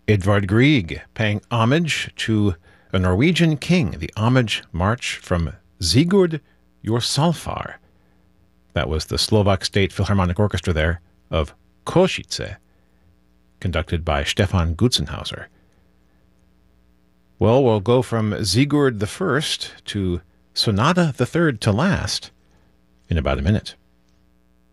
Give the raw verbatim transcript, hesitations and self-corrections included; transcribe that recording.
Edvard Grieg paying homage to a Norwegian king, the Homage March from Sigurd Jorsalfar. That was the Slovak State Philharmonic Orchestra there of Košice, conducted by Stefan Gutzenhauser. Well, we'll go from Sigurd the First to Sonata the Third to Last in about a minute.